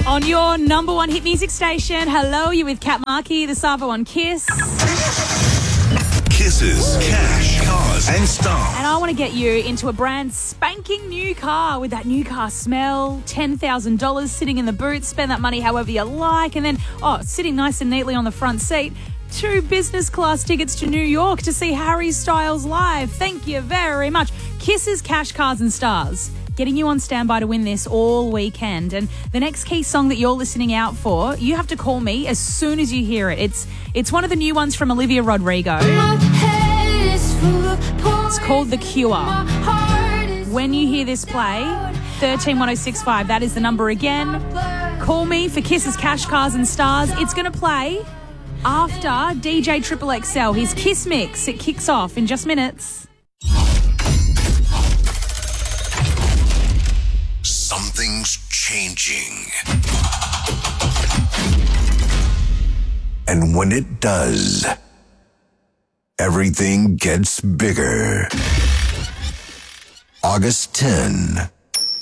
On your number one hit music station, hello, you're with Kat Markey, the Savo on Kiss. Kisses, cash, cars and stars. And I want to get you into a brand spanking new car with that new car smell, $10,000 sitting in the boot, spend that money however you like, and then, sitting nice and neatly on the front seat, 2 business class tickets to New York to see Harry Styles live. Thank you very much. Kisses, cash, cars and stars. Getting you on standby to win this all weekend. And the next key song that you're listening out for, you have to call me as soon as you hear it. It's one of the new ones from Olivia Rodrigo. It's called The Cure. When you hear this play, 131065, that is the number again. Call me for Kisses, Cash, Cars and Stars. It's going to play after DJ Triple XL, his Kiss Mix. It kicks off in just minutes. Something's changing. And when it does, everything gets bigger. August 10.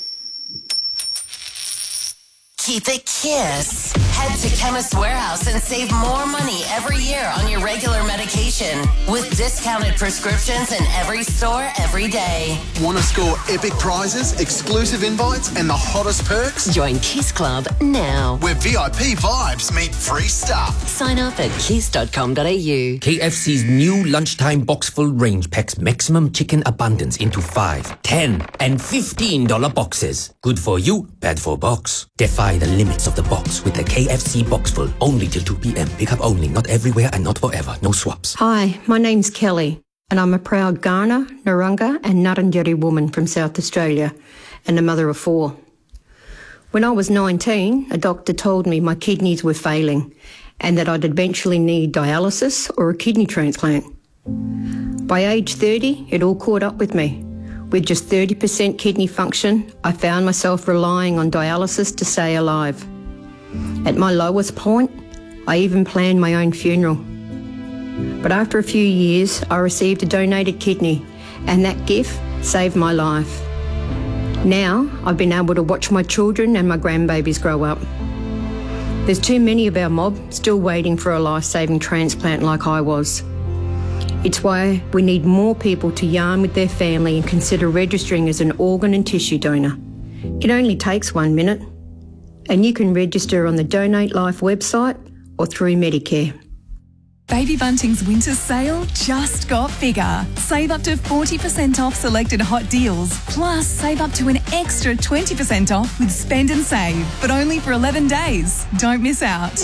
Keep it Kiss. Head to Chemist Warehouse and save more money every year on your regular medication with discounted prescriptions in every store every day. Want to score epic prizes, exclusive invites, and the hottest perks? Join Kiss Club now. Where VIP vibes meet free stuff. Sign up at kiss.com.au. KFC's new lunchtime box full range packs maximum chicken abundance into $5, $10, and $15 boxes. Good for you, bad for box. Defy the limits of the box with the KFC box full, only till 2 p.m. Pick up only, not everywhere and not forever. No swaps. Hi, my name's Kelly, and I'm a proud Kaurna, Narungga and Ngarrindjeri woman from South Australia and a mother of 4. When I was 19, a doctor told me my kidneys were failing and that I'd eventually need dialysis or a kidney transplant. By age 30, it all caught up with me. With just 30% kidney function, I found myself relying on dialysis to stay alive. At my lowest point, I even planned my own funeral. But after a few years, I received a donated kidney, and that gift saved my life. Now, I've been able to watch my children and my grandbabies grow up. There's too many of our mob still waiting for a life-saving transplant like I was. It's why we need more people to yarn with their family and consider registering as an organ and tissue donor. It only takes 1 minute, and you can register on the Donate Life website or through Medicare. Baby Bunting's winter sale just got bigger. Save up to 40% off selected hot deals. Plus, save up to an extra 20% off with Spend and Save, but only for 11 days. Don't miss out.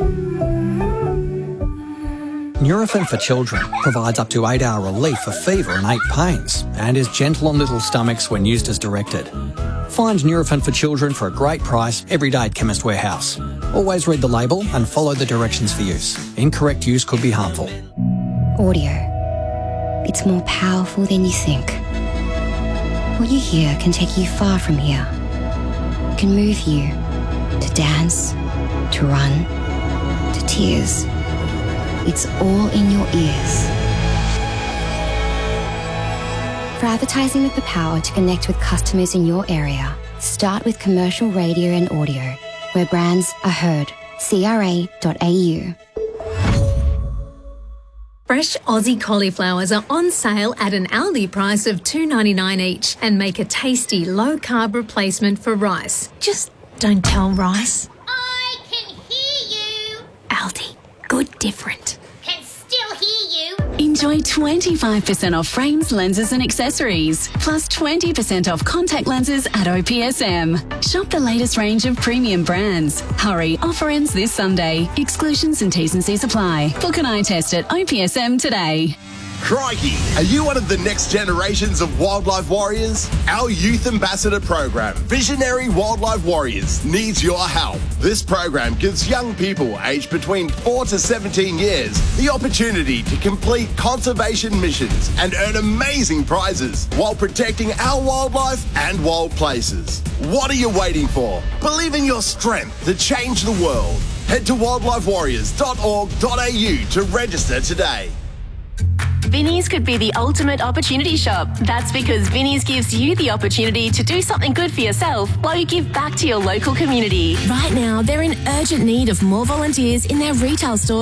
Nurofen for Children provides up to 8-hour relief for fever and ache pains and is gentle on little stomachs when used as directed. Find Nurofen for Children for a great price every day at Chemist Warehouse. Always read the label and follow the directions for use. Incorrect use could be harmful. Audio. It's more powerful than you think. What you hear can take you far from here. It can move you to dance, to run, to tears. It's all in your ears. For advertising with the power to connect with customers in your area, start with commercial radio and audio, where brands are heard. CRA.au. Fresh Aussie cauliflowers are on sale at an Aldi price of $2.99 each and make a tasty low-carb replacement for rice. Just don't tell Rice. I can hear you. Aldi. Good different. Can still hear you. Enjoy 25% off frames, lenses and accessories, plus 20% off contact lenses at OPSM. Shop the latest range of premium brands. Hurry, offer ends this Sunday. Exclusions and T's and C's apply. Book an eye test at OPSM today. Crikey! Are you one of the next generations of wildlife warriors? Our Youth Ambassador program, Visionary Wildlife Warriors, needs your help. This program gives young people aged between 4 to 17 years the opportunity to complete conservation missions and earn amazing prizes while protecting our wildlife and wild places. What are you waiting for? Believe in your strength to change the world. Head to wildlifewarriors.org.au to register today. Vinnie's could be the ultimate opportunity shop. That's because Vinnie's gives you the opportunity to do something good for yourself while you give back to your local community. Right now, they're in urgent need of more volunteers in their retail stores